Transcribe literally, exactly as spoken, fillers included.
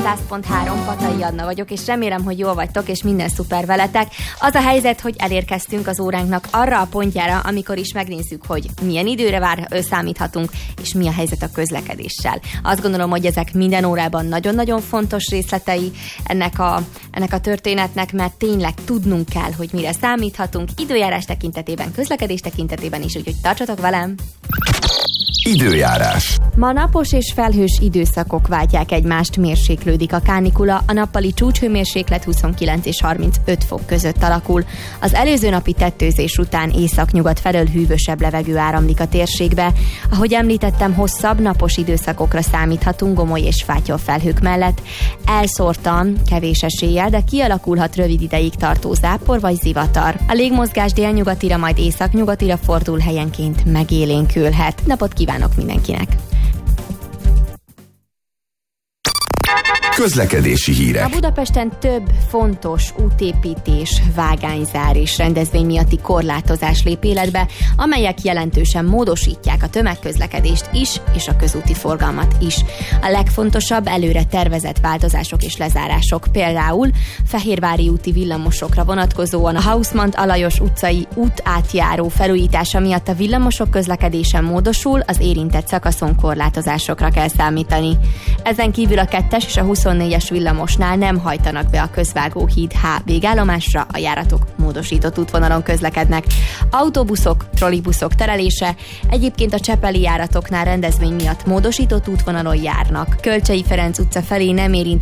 száz pont három, Patai Anna vagyok, és remélem, hogy jól vagytok, és minden szuper veletek. Az a helyzet, hogy elérkeztünk az óránknak arra a pontjára, amikor is megnézzük, hogy milyen időre vár, számíthatunk, és mi a helyzet a közlekedéssel. Azt gondolom, hogy ezek minden órában nagyon-nagyon fontos részletei ennek a, ennek a történetnek, mert tényleg tudnunk kell, hogy mire számíthatunk, időjárás tekintetében, közlekedés tekintetében is, úgyhogy tartsatok velem! Időjárás. Ma napos és felhős időszakok váltják egymást, mérséklődik a kánikula, a nappali csúcshőmérséklet huszonkilenc és harmincöt fok között alakul. Az előző napi tettőzés után északnyugat felől hűvösebb levegő áramlik a térségbe. Ahogy említettem, hosszabb napos időszakokra számíthatunk gomoly és fátyol felhők mellett. Elszórtan, kevés eséllyel, de kialakulhat rövid ideig tartó zápor vagy zivatar. A légmozgás délnyugatira, majd északnyugatira fordul, helyenként megélénkülhet. Napot kívánok mindenkinek! Közlekedési hírek. A Budapesten több fontos útépítés, vágányzár és rendezvény miatti korlátozás lép életbe, amelyek jelentősen módosítják a tömegközlekedést is, és a közúti forgalmat is. A legfontosabb előre tervezett változások és lezárások, például Fehérvári úti villamosokra vonatkozóan a Hausmann-Alajos utcai út átjáró felújítása miatt a villamosok közlekedése módosul, az érintett szakaszon korlátozásokra kell számítani. Ezen kívül a kettes és a huszonnégyes villamosnál nem hajtanak be a Közvágóhíd H végállomásra, a járatok módosított útvonalon közlekednek. Autóbuszok, trollibuszok terelése, egyébként a csepeli járatoknál rendezvény miatt módosított útvonalon járnak. Kölcsey Ferenc utca felé nem érint